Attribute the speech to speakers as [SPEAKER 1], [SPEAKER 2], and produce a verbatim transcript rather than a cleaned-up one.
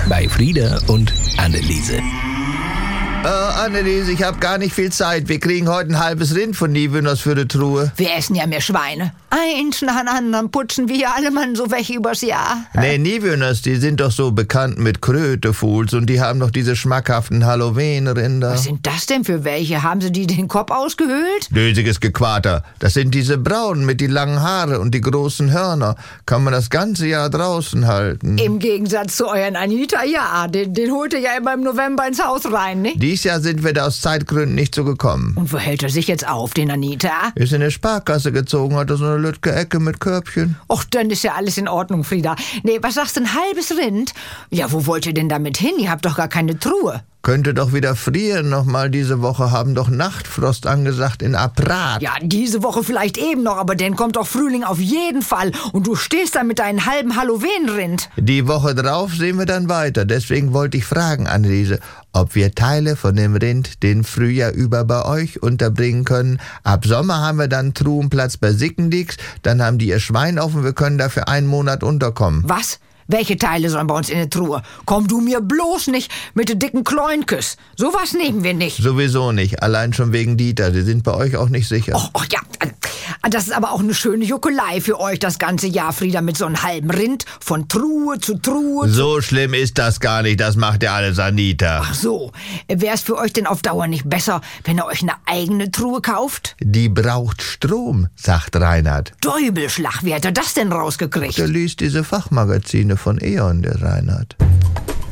[SPEAKER 1] bei Frieda und Anneliese.
[SPEAKER 2] Äh, Anneliese, ich habe gar nicht viel Zeit. Wir kriegen heute ein halbes Rind von Niewöhners für die Truhe.
[SPEAKER 3] Wir essen ja mehr Schweine. Eins nach dem anderen putzen wir alle Mann so weg übers Jahr.
[SPEAKER 2] Nee, Niewöhners, die sind doch so bekannt mit Krötefuhls und die haben doch diese schmackhaften Halloween-Rinder.
[SPEAKER 3] Was sind das denn für welche? Haben sie die den Kopf ausgehöhlt?
[SPEAKER 2] Dösiges Gequater. Das sind diese braunen mit die langen Haare und die großen Hörner. Kann man das ganze Jahr draußen halten.
[SPEAKER 3] Im Gegensatz zu euren Anita, ja. Den, den holt ihr ja immer im November ins Haus rein, ne?
[SPEAKER 2] Dies Jahr sind wir da aus Zeitgründen nicht so gekommen.
[SPEAKER 3] Und wo hält er sich jetzt auf, den Anita?
[SPEAKER 2] Ist in eine Sparkasse gezogen, hat er so eine lütke Ecke mit Körbchen.
[SPEAKER 3] Och, dann ist ja alles in Ordnung, Frieda. Nee, was sagst du, ein halbes Rind? Ja, wo wollt ihr denn damit hin? Ihr habt doch gar keine Truhe.
[SPEAKER 2] Könnte doch wieder frieren nochmal diese Woche, haben doch Nachtfrost angesagt in Aprat.
[SPEAKER 3] Ja, diese Woche vielleicht eben noch, aber dann kommt doch Frühling auf jeden Fall. Und du stehst da mit deinem halben Halloween-Rind.
[SPEAKER 2] Die Woche drauf sehen wir dann weiter. Deswegen wollte ich fragen, Anneliese, ob wir Teile von dem Rind den Frühjahr über bei euch unterbringen können. Ab Sommer haben wir dann Truhenplatz bei Sickendieks, dann haben die ihr Schwein auf und wir können da für einen Monat unterkommen.
[SPEAKER 3] Was? Welche Teile sollen bei uns in der Truhe? Komm du mir bloß nicht mit den dicken Kloinkes. Sowas nehmen wir nicht.
[SPEAKER 2] Sowieso nicht, allein schon wegen Dieter. Die sind bei euch auch nicht sicher.
[SPEAKER 3] Och, och ja, das ist aber auch eine schöne Juckelei für euch das ganze Jahr, Frieda, mit so einem halben Rind von Truhe zu Truhe.
[SPEAKER 2] So schlimm ist das gar nicht, das macht ja alles Anita.
[SPEAKER 3] Ach so, wäre es für euch denn auf Dauer nicht besser, wenn ihr euch eine eigene Truhe kauft?
[SPEAKER 2] Die braucht Strom, sagt Reinhard.
[SPEAKER 3] Däubelschlag, wie hat er das denn rausgekriegt?
[SPEAKER 2] Der liest diese Fachmagazine von E.ON, der Reinhard.